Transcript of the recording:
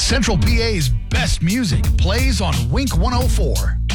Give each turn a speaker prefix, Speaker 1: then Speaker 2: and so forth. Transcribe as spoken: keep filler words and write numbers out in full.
Speaker 1: Central P A's best music plays on Wink one oh four.